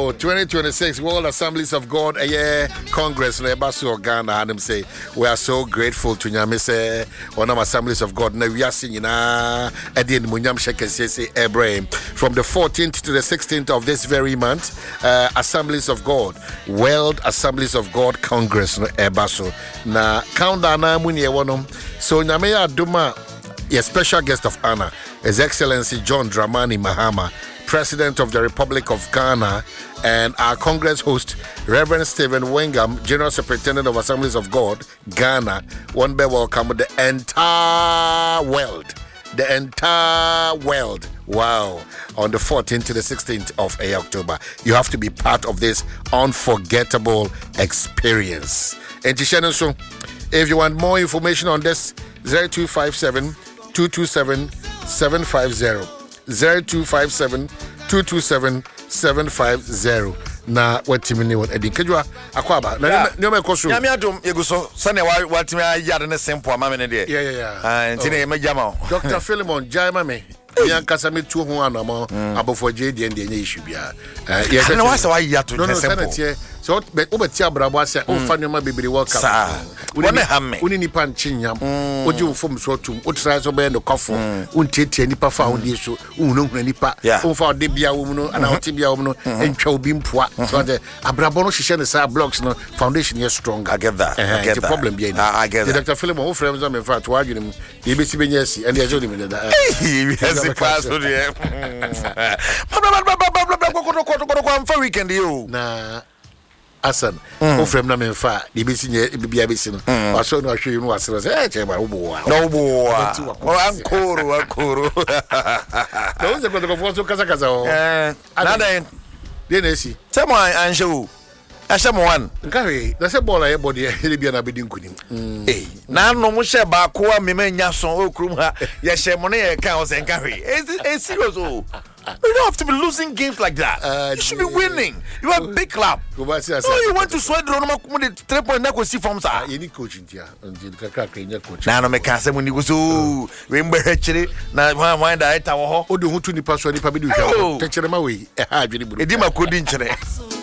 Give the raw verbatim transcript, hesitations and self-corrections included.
Oh, twenty twenty-six World Assemblies of God, a year Congress, Nebasu Ghana, and them say we are so grateful to Nyamese, one of Assemblies of God. Now we are singing Edin Munyam Shekese Ebrahim from the fourteenth to the sixteenth of this very month. Uh, Assemblies of God, World Assemblies of God Congress, Nebasu. Na countdown na muni ewonom. So Nyame Aduma, a special guest of honor, His Excellency John Dramani Mahama, President of the Republic of Ghana, and our Congress host, Reverend Stephen Wengam, General Superintendent of Assemblies of God, Ghana. One by welcome the entire world. The entire world. Wow. On the fourteenth to the sixteenth of October. You have to be part of this unforgettable experience. And so, if you want more information on this, zero two five seven, two two seven, seven five zero. zero two five seven, two two seven, seven five zero. Na watimi ni won edi kedwa akwaba na ne me koso nyame adom yeguso sane watimi ayade ne simple amame ne de yeah yeah yeah ah ntine me jama Doctor Philemon Jaima me ya kasa me tu ho anamo abofo je de de nya issue bia eh na wasa wa yato ne simple so be obeti abrabo ase o fa nyoma bebere welcome woni hamme woni nipa nchinyam oji mfom so tum o try so be no kofo untetie nipa fa won die so unhunhuna nipa o fa de bia wo mu no ana o te bia wo mu no entwa obi mpoa so the abrabo no hihye ne sa blocks no foundation is strong. I get that I get the that problem behind I get that Doctor Philemon who frames am in fact wa adwene mu e be si benya si and e je me that yes the class so there I'm for weekend you na Asan, o frame na me fa, di be sinye bibia be sin. O so no ahwe no asere say eh chema wo bo. No bo. O ankoro ankoro. Na wo se ko ko so kasa kasa o. Eh. Na den. Den esi. Temo anje wo. Ahye mo wan. Nkawe, na se ball aye body e bia na be di nkunim. Eh. Na no mo hye ba ko a me manya so o krum ha. Ye hye mo na ye kan o se nkawe. Eh serious o. You don't have to be losing games like that. Uh, you should be winning. You are a big club. No, you want to sweat the three point nine see from sir. You need coaching here. Until Kaka Kenya coach. Na no me can say when you go so remember actually na why that I ho. O do hu tu ni paso ni pa be do hwa. Techere ma we. E ha adwene buru. E di makodi nkyere.